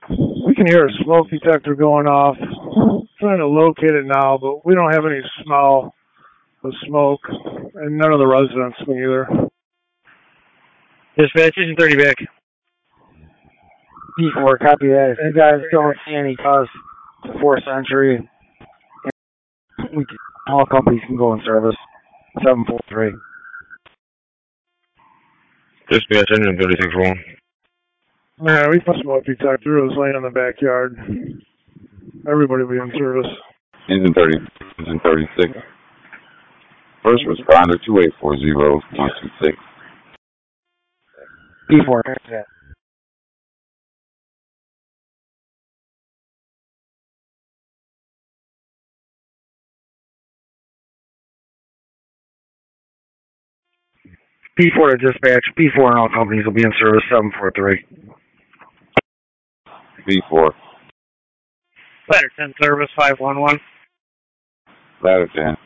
We can hear a smoke detector going off. Trying to locate it now, but we don't have any smell of smoke, and none of the residents can either. Dispatch, 30 back. P4, copy that. If you guys don't see any cause to 4th Century, all companies can go in service. 743. Dispatch, engine 36-1. Yeah, we put smoke detector. It was laying in the backyard. Everybody will be in service. Engine 36. First responder 2840-126. P4, copy that. P4 to dispatch. P4 and all companies will be in service. 743. P4. Ladder 10 service 511. Ladder 10.